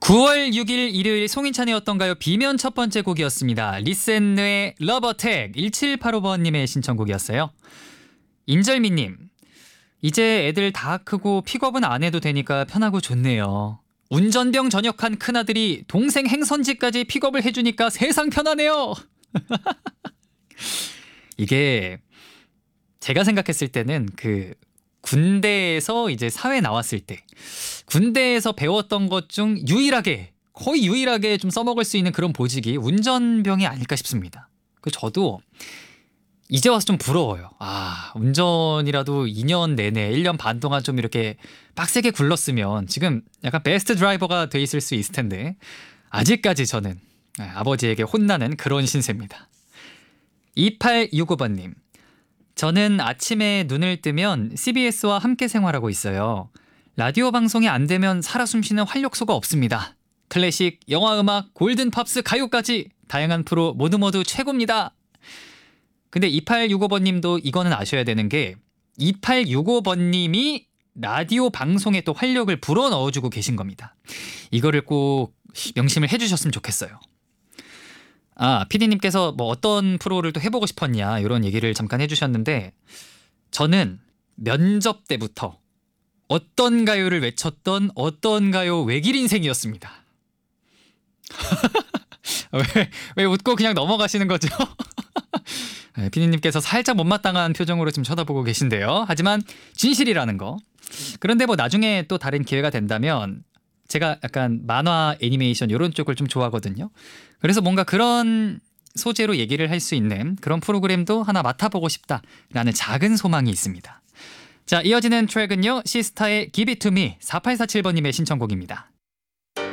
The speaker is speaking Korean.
9월 6일 일요일 송인찬의 어떤가요? 비면 첫 번째 곡이었습니다. 리센의 러버텍 1785번님의 신청곡이었어요. 인절미님, 이제 애들 다 크고 픽업은 안 해도 되니까 편하고 좋네요. 운전병 전역한 큰아들이 동생 행선지까지 픽업을 해주니까 세상 편하네요. 이게 제가 생각했을 때는 군대에서 이제 사회 나왔을 때 군대에서 배웠던 것 중 거의 유일하게 좀 써먹을 수 있는 그런 보직이 운전병이 아닐까 싶습니다. 저도 이제 와서 좀 부러워요. 운전이라도 2년 내내 1년 반 동안 좀 이렇게 빡세게 굴렀으면 지금 약간 베스트 드라이버가 돼 있을 수 있을 텐데 아직까지 저는 아버지에게 혼나는 그런 신세입니다. 2865번님, 저는 아침에 눈을 뜨면 CBS와 함께 생활하고 있어요. 라디오 방송이 안 되면 살아 숨쉬는 활력소가 없습니다. 클래식, 영화음악, 골든팝스, 가요까지 다양한 프로 모두 최고입니다. 근데 2865번님도 이거는 아셔야 되는 게 2865번님이 라디오 방송에 또 활력을 불어넣어주고 계신 겁니다. 이거를 꼭 명심을 해주셨으면 좋겠어요. PD님께서 뭐 어떤 프로를 또 해보고 싶었냐 이런 얘기를 잠깐 해주셨는데 저는 면접 때부터 어떤 가요를 외쳤던 어떤 가요 외길 인생이었습니다. 왜 웃고 그냥 넘어가시는 거죠? 피디님께서 살짝 못마땅한 표정으로 좀 쳐다보고 계신데요. 하지만 진실이라는 거. 그런데 뭐 나중에 또 다른 기회가 된다면 제가 약간 만화 애니메이션 이런 쪽을 좀 좋아하거든요. 그래서 뭔가 그런 소재로 얘기를 할 수 있는 그런 프로그램도 하나 맡아보고 싶다라는 작은 소망이 있습니다. 자, 이어지는 트랙은요, 시스타의 Give It To Me 4847번님의 신청곡입니다.